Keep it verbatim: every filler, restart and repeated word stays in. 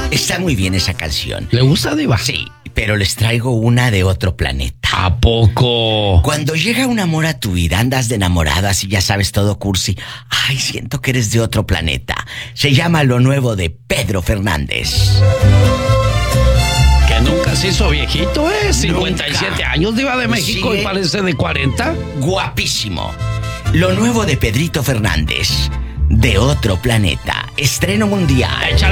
Está muy bien esa canción. ¿Le gusta, Diva? Sí, pero les traigo una de otro planeta. ¿A poco? Cuando llega un amor a tu vida, andas de enamorada, así ya sabes, todo cursi. Ay, siento que eres de otro planeta. Se llama Lo Nuevo de Pedro Fernández. Que nunca se hizo viejito, ¿eh? cincuenta y siete Nunca. años, Diva de México, Sigue y parece de cuarenta. Guapísimo. Lo Nuevo de Pedrito Fernández. De otro planeta. Estreno mundial. Échale.